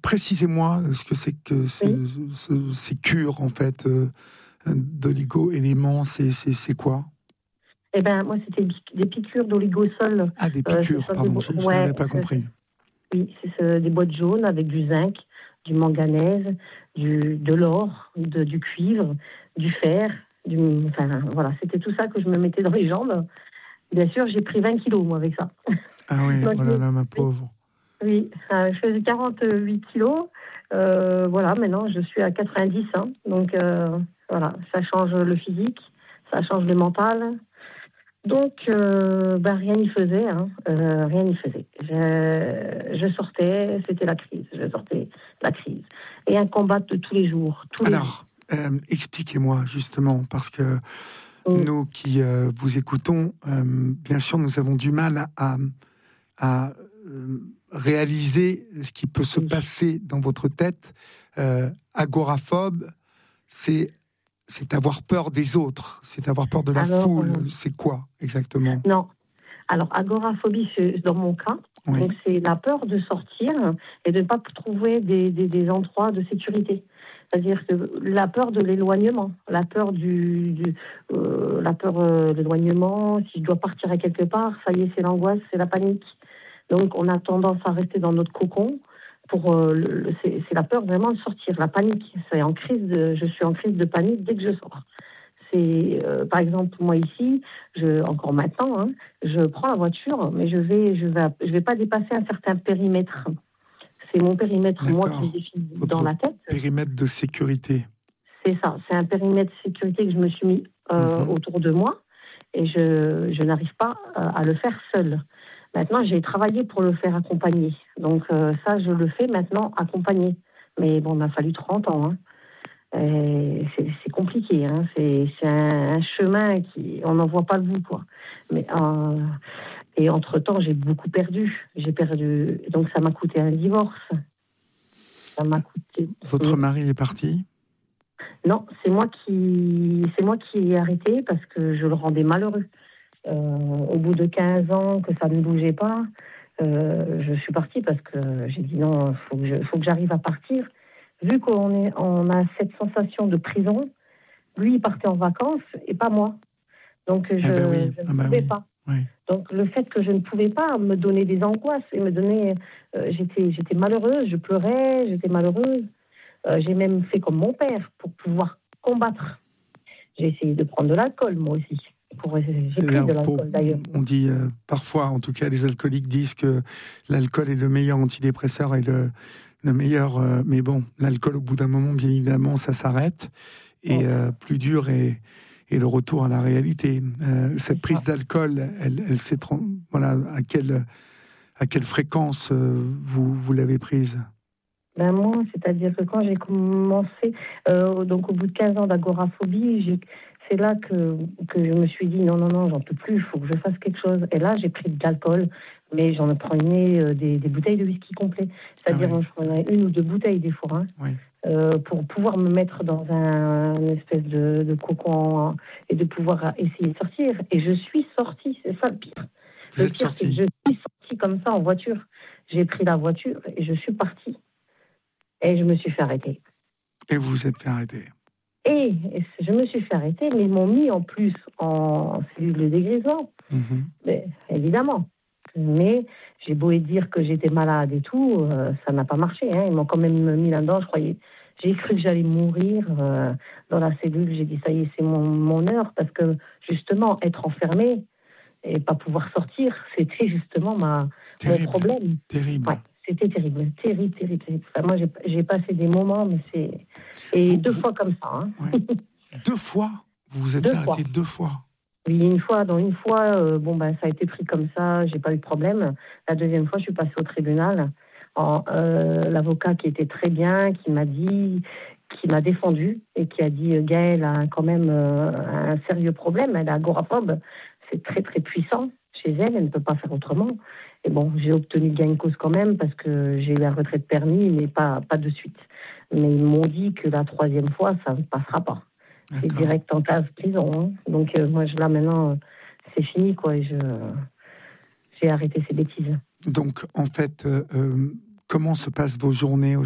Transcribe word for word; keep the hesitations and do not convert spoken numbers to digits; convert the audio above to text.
précisez-moi ce que c'est que ce, Oui. ce, ces cures, en fait, euh, d'oligo-éléments, c'est, c'est, c'est quoi? Eh ben, moi, c'était des piqûres d'oligosol. Ah, des Euh, piqûres, des pardon, bo- je, je ouais, n'avais pas c'est- compris. oui, c'est ce- des boîtes jaunes avec du zinc, du manganèse, du, de l'or, de- du cuivre, du fer. Du, enfin, voilà, c'était tout ça que je me mettais dans les jambes. Bien sûr, j'ai pris vingt kilos, moi, avec ça. Ah oui, Donc, oh là là, ma oui, pauvre. oui, euh, je faisais quarante-huit kilos. Euh, voilà, maintenant, je suis à quatre-vingt-dix. Hein, donc, euh, voilà, ça change le physique, ça change le mental. Donc, euh, bah, rien n'y faisait, hein, euh, rien n'y faisait. Je, je sortais, c'était la crise, je sortais la crise. Et un combat de tous les jours, tous les jours. Alors, euh, expliquez-moi justement, parce que Mm. nous qui euh, vous écoutons, euh, bien sûr, nous avons du mal à, à euh, réaliser ce qui peut se Oui. passer dans votre tête. Euh, agoraphobe, c'est, c'est avoir peur des autres, c'est avoir peur de la Alors, foule. euh, C'est quoi exactement? non. Alors, agoraphobie, c'est dans mon cas. Oui. Donc, c'est la peur de sortir et de ne pas trouver des, des, des endroits de sécurité. C'est-à-dire que la peur de l'éloignement, la peur du, du euh, la peur euh, de l'éloignement. Si je dois partir à quelque part, ça y est, c'est l'angoisse, c'est la panique. Donc, on a tendance à rester dans notre cocon. Pour, euh, le, c'est, c'est la peur vraiment de sortir, la panique. C'est en crise de, je suis en crise de panique dès que je sors. C'est, euh, par exemple, moi ici, je, encore maintenant, hein, je prends la voiture, mais je vais, je vais, je vais pas dépasser un certain périmètre. C'est mon périmètre, moi, qui D'accord. se définit Votre dans la tête. périmètre de sécurité. C'est ça, c'est un périmètre de sécurité que je me suis mis euh, Mhm. autour de moi et je, je n'arrive pas euh, à le faire seule. Maintenant, j'ai travaillé pour le faire accompagner. Donc euh, ça, je le fais maintenant accompagner. Mais bon, il m'a fallu trente ans. Hein. Et c'est, c'est compliqué. Hein. C'est, c'est un, un chemin qui, on n'en voit pas le bout, quoi. Mais euh, et entre-temps, j'ai beaucoup perdu. J'ai perdu. Donc ça m'a coûté un divorce. Ça m'a coûté. Votre mari est parti? Non, c'est moi qui, c'est moi qui ai arrêté parce que je le rendais malheureux. Euh, au bout de quinze ans que ça ne bougeait pas, euh, je suis partie parce que j'ai dit non, il faut que je, faut que j'arrive à partir. Vu qu'on est, on a cette sensation de prison, lui il partait en vacances et pas moi. Donc je, Eh ben oui. je ne Ah ben pouvais oui. pas. Oui. Donc le fait que je ne pouvais pas me donner des angoisses et me donner, euh, j'étais, j'étais malheureuse, je pleurais, j'étais malheureuse. Euh, j'ai même fait comme mon père pour pouvoir combattre. J'ai essayé de prendre de l'alcool, moi aussi. Pour, j'ai C'est-à-dire, pris de pour- l'alcool, d'ailleurs. on dit euh, parfois, en tout cas, les alcooliques disent que l'alcool est le meilleur antidépresseur et le, le meilleur. euh, mais bon, l'alcool, au bout d'un moment, bien évidemment, ça s'arrête. Et Ouais. euh, plus dur est, est le retour à la réalité. Euh, cette C'est prise ça. d'alcool, elle, elle s'est. tran- Voilà, à quelle, à quelle fréquence euh, vous, vous l'avez prise? Ben moi, c'est-à-dire que quand j'ai commencé, euh, donc au bout de quinze ans d'agoraphobie, j'ai, c'est là que, que je me suis dit non, non, non, j'en peux plus, il faut que je fasse quelque chose. Et là, j'ai pris de l'alcool, mais j'en prenais euh, des, des bouteilles de whisky complet. C'est-à-dire, Ah oui. je prenais une ou deux bouteilles des fois, hein, Oui. euh, pour pouvoir me mettre dans un une espèce de, de cocon hein, et de pouvoir essayer de sortir. Et je suis sortie, c'est ça le pire. Vous Le êtes pire, c'est que sorti. je suis sortie comme ça en voiture. J'ai pris la voiture et je suis partie. Et je me suis fait arrêter. Et vous vous êtes fait arrêter. Et je me suis fait arrêter, mais ils m'ont mis en plus en cellule de dégrisement. Mhm. Mais, évidemment. Mais j'ai beau dire que j'étais malade et tout, euh, ça n'a pas marché. Hein. Ils m'ont quand même mis là-dedans, je croyais. J'ai cru que j'allais mourir euh, dans la cellule. J'ai dit, ça y est, c'est mon, mon heure. Parce que, justement, être enfermé et pas pouvoir sortir, c'était justement ma, mon Terrible. problème. Terrible. Ouais. C'était terrible, terrible, terrible, terrible. Enfin, moi, j'ai, j'ai passé des moments, mais c'est... Et Vous- deux vous- fois comme ça. Hein. Ouais. Deux fois? Vous vous êtes Deux fait fois. arrêter deux fois? Oui, une fois, dans une fois, euh, bon, ben, ça a été pris comme ça, j'ai pas eu de problème. La deuxième fois, je suis passée au tribunal. En, euh, l'avocat qui était très bien, qui m'a dit, qui m'a défendu et qui a dit, Gaëlle a quand même euh, un sérieux problème, elle est agoraphobe, c'est très, très puissant chez elle, elle ne peut pas faire autrement. Et bon, j'ai obtenu gain de cause quand même parce que j'ai eu un retrait de permis, mais pas, pas de suite. Mais ils m'ont dit que la troisième fois, ça ne passera pas. C'est D'accord. direct en case prison. Hein. Donc euh, moi, je, là maintenant, euh, c'est fini, quoi. Et je, j'ai arrêté ces bêtises. Donc, en fait, euh, euh, comment se passent vos journées